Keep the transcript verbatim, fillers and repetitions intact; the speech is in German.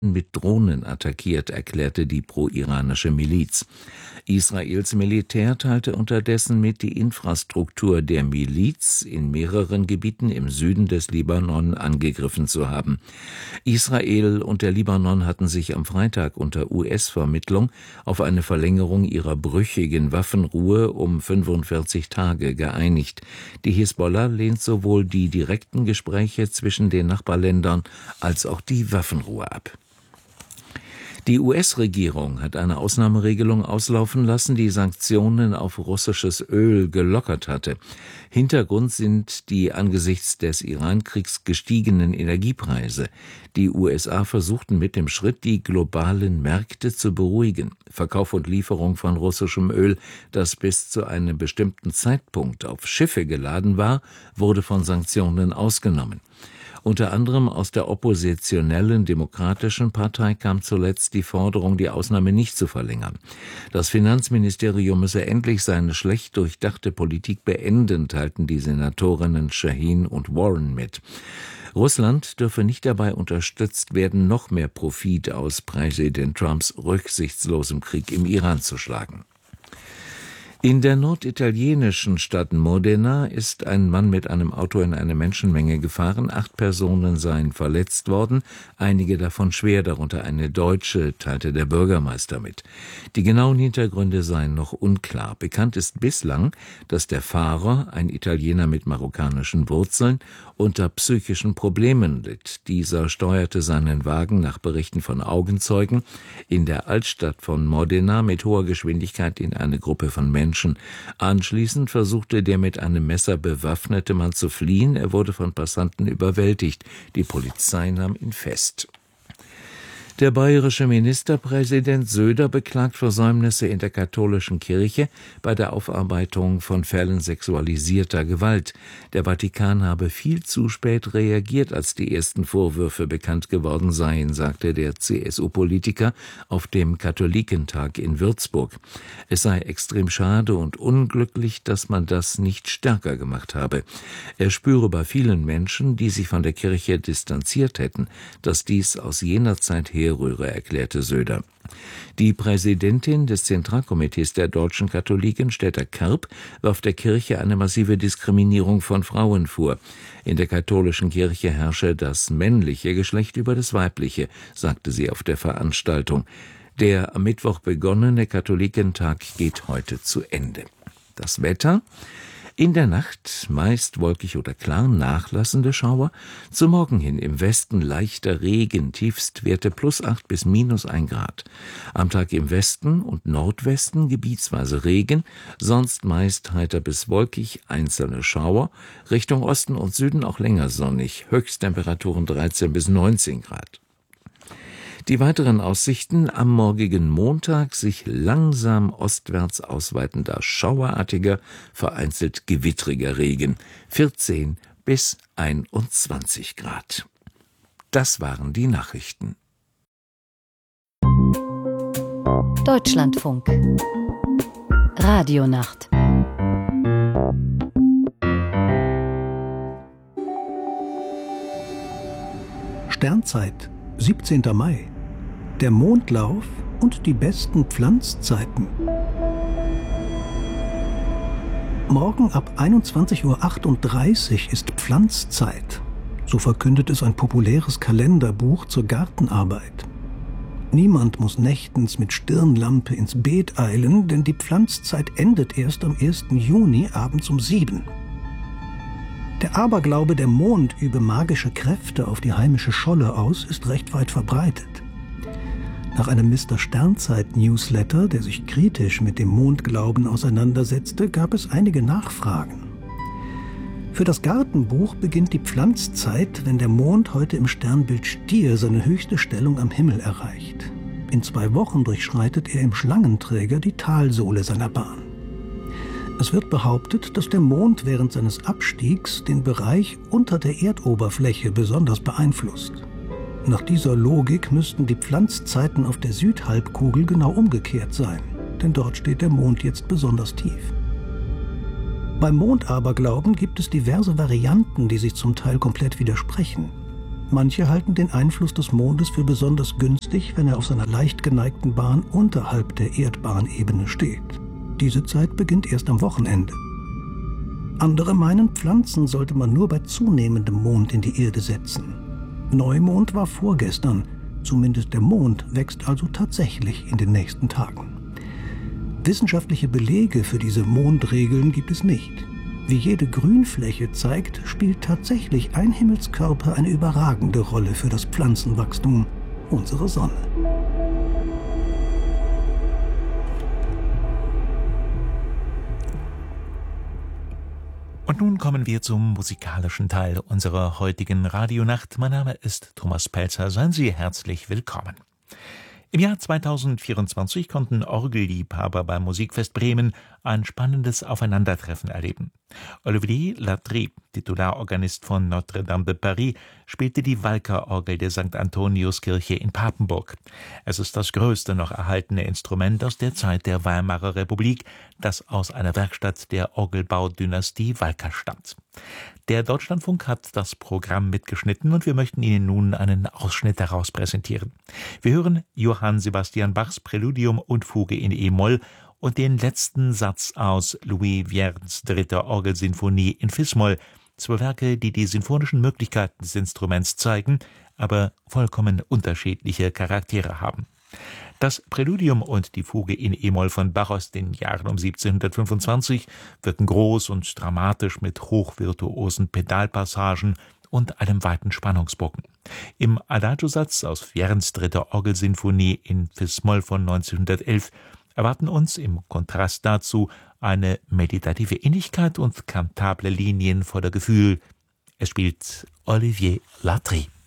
mit Drohnen attackiert, erklärte die pro-iranische Miliz. Israels Militär teilte unterdessen mit, die Infrastruktur der Miliz in mehreren Gebieten im Süden des Libanon angegriffen zu haben. Israel und der Libanon hatten sich am Freitag unter U S-Vermittlung auf eine Verlängerung ihrer brüchigen Waffenruhe um fünfundvierzig Tage geeinigt. Die Hisbollah lehnt sowohl die direkten Gespräche zwischen den Nachbarländern als auch die Waffenruhe ab. Die U S-Regierung hat eine Ausnahmeregelung auslaufen lassen, die Sanktionen auf russisches Öl gelockert hatte. Hintergrund sind die angesichts des Iran-Kriegs gestiegenen Energiepreise. Die U S A versuchten mit dem Schritt, die globalen Märkte zu beruhigen. Verkauf und Lieferung von russischem Öl, das bis zu einem bestimmten Zeitpunkt auf Schiffe geladen war, wurde von Sanktionen ausgenommen. Unter anderem aus der oppositionellen Demokratischen Partei kam zuletzt die Forderung, die Ausnahme nicht zu verlängern. Das Finanzministerium müsse endlich seine schlecht durchdachte Politik beenden, teilten die Senatorinnen Shaheen und Warren mit. Russland dürfe nicht dabei unterstützt werden, noch mehr Profit aus Präsident Trumps rücksichtslosem Krieg im Iran zu schlagen. In der norditalienischen Stadt Modena ist ein Mann mit einem Auto in eine Menschenmenge gefahren. Acht Personen seien verletzt worden, einige davon schwer, darunter eine Deutsche, teilte der Bürgermeister mit. Die genauen Hintergründe seien noch unklar. Bekannt ist bislang, dass der Fahrer, ein Italiener mit marokkanischen Wurzeln, unter psychischen Problemen litt. Dieser steuerte seinen Wagen nach Berichten von Augenzeugen in der Altstadt von Modena mit hoher Geschwindigkeit in eine Gruppe von Menschen. Anschließend versuchte der mit einem Messer bewaffnete Mann zu fliehen. Er wurde von Passanten überwältigt. Die Polizei nahm ihn fest. Der bayerische Ministerpräsident Söder beklagt Versäumnisse in der katholischen Kirche bei der Aufarbeitung von Fällen sexualisierter Gewalt. Der Vatikan habe viel zu spät reagiert, als die ersten Vorwürfe bekannt geworden seien, sagte der C S U-Politiker auf dem Katholikentag in Würzburg. Es sei extrem schade und unglücklich, dass man das nicht stärker gemacht habe. Er spüre bei vielen Menschen, die sich von der Kirche distanziert hätten, dass dies aus jener Zeit her rühre, erklärte Söder. Die Präsidentin des Zentralkomitees der deutschen Katholiken, Stetta Karp, warf der Kirche eine massive Diskriminierung von Frauen vor. In der katholischen Kirche herrsche das männliche Geschlecht über das weibliche, sagte sie auf der Veranstaltung. Der am Mittwoch begonnene Katholikentag geht heute zu Ende. Das Wetter: In der Nacht meist wolkig oder klar, nachlassende Schauer. Zum Morgen hin im Westen leichter Regen, Tiefstwerte plus acht bis minus ein Grad. Am Tag im Westen und Nordwesten gebietsweise Regen, sonst meist heiter bis wolkig, einzelne Schauer. Richtung Osten und Süden auch länger sonnig, Höchsttemperaturen dreizehn bis neunzehn Grad. Die weiteren Aussichten: am morgigen Montag sich langsam ostwärts ausweitender schauerartiger, vereinzelt gewittriger Regen, vierzehn bis einundzwanzig Grad. Das waren die Nachrichten. Deutschlandfunk Radionacht. Sternzeit, siebzehnter Mai. Der Mondlauf und die besten Pflanzzeiten. Morgen ab einundzwanzig Uhr achtunddreißig ist Pflanzzeit. So verkündet es ein populäres Kalenderbuch zur Gartenarbeit. Niemand muss nächtens mit Stirnlampe ins Beet eilen, denn die Pflanzzeit endet erst am ersten Juni abends um sieben. Der Aberglaube, der Mond übe magische Kräfte auf die heimische Scholle aus, ist recht weit verbreitet. Nach einem Mister Sternzeit-Newsletter, der sich kritisch mit dem Mondglauben auseinandersetzte, gab es einige Nachfragen. Für das Gartenbuch beginnt die Pflanzzeit, wenn der Mond heute im Sternbild Stier seine höchste Stellung am Himmel erreicht. In zwei Wochen durchschreitet er im Schlangenträger die Talsohle seiner Bahn. Es wird behauptet, dass der Mond während seines Abstiegs den Bereich unter der Erdoberfläche besonders beeinflusst. Nach dieser Logik müssten die Pflanzzeiten auf der Südhalbkugel genau umgekehrt sein, denn dort steht der Mond jetzt besonders tief. Beim Mondaberglauben gibt es diverse Varianten, die sich zum Teil komplett widersprechen. Manche halten den Einfluss des Mondes für besonders günstig, wenn er auf seiner leicht geneigten Bahn unterhalb der Erdbahnebene steht. Diese Zeit beginnt erst am Wochenende. Andere meinen, Pflanzen sollte man nur bei zunehmendem Mond in die Erde setzen. Neumond war vorgestern, zumindest der Mond wächst also tatsächlich in den nächsten Tagen. Wissenschaftliche Belege für diese Mondregeln gibt es nicht. Wie jede Grünfläche zeigt, spielt tatsächlich ein Himmelskörper eine überragende Rolle für das Pflanzenwachstum, unsere Sonne. Und nun kommen wir zum musikalischen Teil unserer heutigen Radionacht. Mein Name ist Thomas Pelzer. Seien Sie herzlich willkommen. Im Jahr zweitausendvierundzwanzig konnten Orgelliebhaber beim Musikfest Bremen ein spannendes Aufeinandertreffen erleben. Olivier Latry, Titularorganist von Notre-Dame de Paris, spielte die Walker-Orgel der Sankt Antoniuskirche in Papenburg. Es ist das größte noch erhaltene Instrument aus der Zeit der Weimarer Republik, das aus einer Werkstatt der Orgelbaudynastie Walker stammt. Der Deutschlandfunk hat das Programm mitgeschnitten und wir möchten Ihnen nun einen Ausschnitt daraus präsentieren. Wir hören Johann Sebastian Bachs Präludium und Fuge in E-Moll und den letzten Satz aus Louis Vierns dritter Orgelsinfonie in Fis-Moll, zwei Werke, die die sinfonischen Möglichkeiten des Instruments zeigen, aber vollkommen unterschiedliche Charaktere haben. Das Präludium und die Fuge in E-Moll von Bach aus den Jahren um siebzehnhundertfünfundzwanzig wirken groß und dramatisch mit hochvirtuosen Pedalpassagen und einem weiten Spannungsbogen. Im Adagio-Satz aus Vierns dritter Orgelsinfonie in Fis-Moll von neunzehnhundertelf erwarten uns im Kontrast dazu eine meditative Innigkeit und kantable Linien voller Gefühl. Es spielt Olivier Latry.